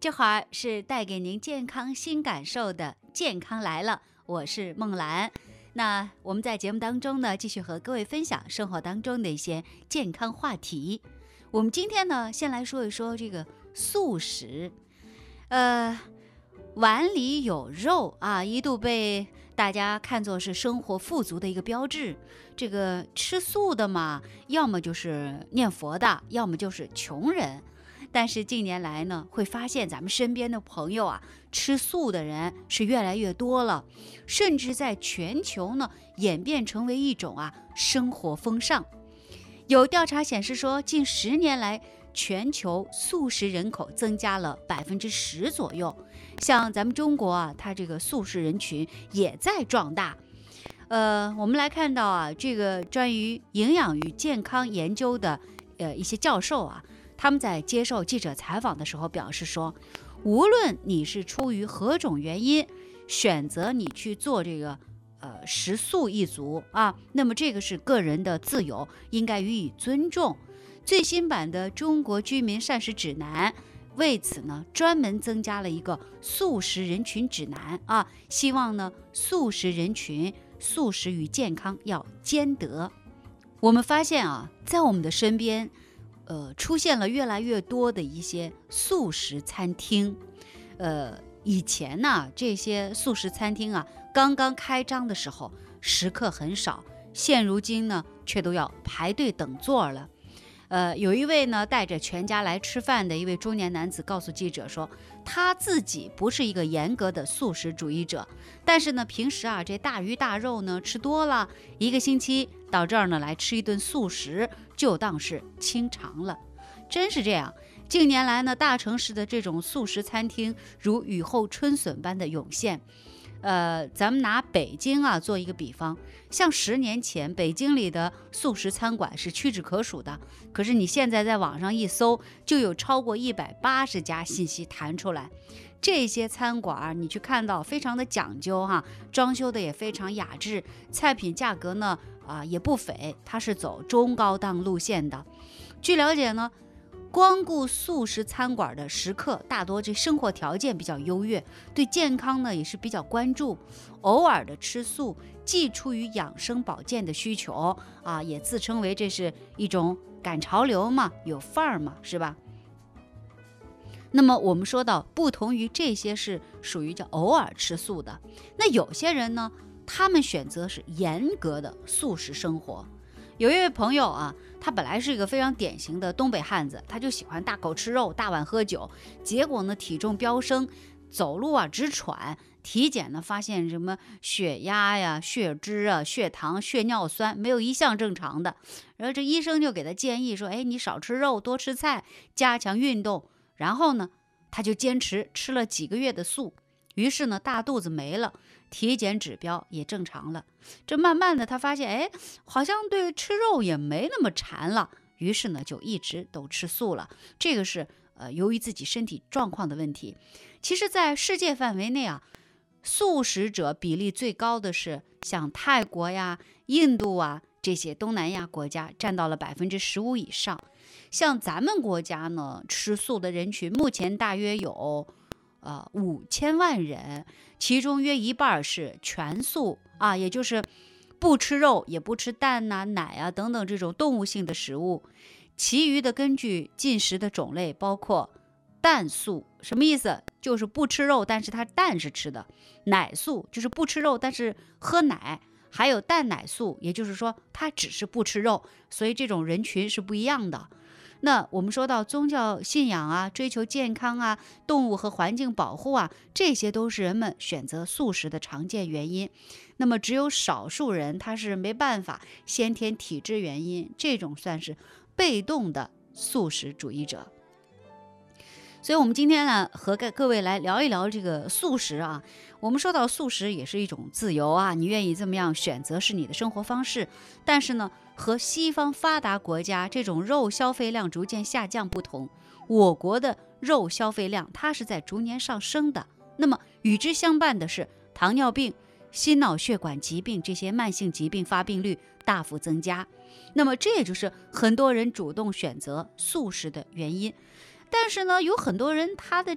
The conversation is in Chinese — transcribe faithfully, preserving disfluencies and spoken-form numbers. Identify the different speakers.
Speaker 1: 这会儿是带给您健康新感受的健康来了，我是梦兰。那我们在节目当中呢，继续和各位分享生活当中的一些健康话题。我们今天呢，先来说一说这个素食。呃，碗里有肉啊，一度被大家看作是生活富足的一个标志。这个吃素的嘛，要么就是念佛的，要么就是穷人。但是近年来呢，会发现咱们身边的朋友啊，吃素的人是越来越多了，甚至在全球呢演变成为一种啊生活风尚。有调查显示说，近十年来，全球素食人口增加了百分之十左右。像咱们中国啊，它这个素食人群也在壮大。呃，我们来看到啊，这个专于营养与健康研究的呃一些教授啊。他们在接受记者采访的时候表示说，无论你是出于何种原因选择你去做这个呃食素一族啊，那么这个是个人的自由，应该予以尊重。最新版的中国居民膳食指南为此呢专门增加了一个素食人群指南啊，希望呢素食人群素食与健康要兼得。我们发现啊，在我们的身边呃，出现了越来越多的一些素食餐厅。呃，以前呢，这些素食餐厅啊，刚刚开张的时候，食客很少，现如今呢，却都要排队等座了。呃，有一位呢带着全家来吃饭的一位中年男子告诉记者说，他自己不是一个严格的素食主义者，但是呢，平时啊这大鱼大肉呢吃多了，一个星期到这儿呢来吃一顿素食，就当是清肠了。真是这样，近年来呢，大城市的这种素食餐厅如雨后春笋般的涌现。呃，咱们拿北京啊做一个比方，像十年前北京里的素食餐馆是屈指可数的，可是你现在在网上一搜，就有超过一百八十家信息弹出来。这些餐馆你去看到非常的讲究哈，装修的也非常雅致，菜品价格呢啊也不菲，它是走中高档路线的。据了解呢，光顾素食餐馆的食客大多这生活条件比较优越，对健康呢也是比较关注，偶尔的吃素既出于养生保健的需求啊，也自称为这是一种赶潮流嘛，有范儿嘛，是吧？那么我们说到，不同于这些是属于叫偶尔吃素的，那有些人呢，他们选择是严格的素食生活。有一位朋友啊，他本来是一个非常典型的东北汉子，他就喜欢大口吃肉，大碗喝酒，结果呢体重飙升，走路啊直喘，体检呢发现什么血压呀、血脂啊、血糖、血尿酸没有一项正常的。然后这医生就给他建议说，哎，你少吃肉，多吃菜，加强运动。然后呢，他就坚持吃了几个月的素，于是呢大肚子没了，体检指标也正常了。这慢慢的他发现，哎，好像对吃肉也没那么馋了，于是呢就一直都吃素了。这个是呃由于自己身体状况的问题。其实在世界范围内啊，素食者比例最高的是像泰国呀、印度啊这些东南亚国家，占到了百分之十五以上。像咱们国家呢，吃素的人群目前大约有呃五千万人，其中约一半是全素啊，也就是不吃肉，也不吃蛋呐、奶啊等等这种动物性的食物。其余的根据进食的种类包括蛋素，什么意思？就是不吃肉，但是它蛋是吃的；奶素就是不吃肉，但是喝奶；还有蛋奶素，也就是说它只是不吃肉，所以这种人群是不一样的。那我们说到宗教信仰啊，追求健康啊，动物和环境保护啊，这些都是人们选择素食的常见原因。那么只有少数人他是没办法，先天体质原因，这种算是被动的素食主义者。所以我们今天呢，和各位来聊一聊这个素食啊。我们说到素食也是一种自由啊，你愿意这么样选择是你的生活方式。但是呢，和西方发达国家这种肉消费量逐渐下降不同，我国的肉消费量它是在逐年上升的。那么与之相伴的是糖尿病、心脑血管疾病这些慢性疾病发病率大幅增加。那么这也就是很多人主动选择素食的原因。但是呢，有很多人他的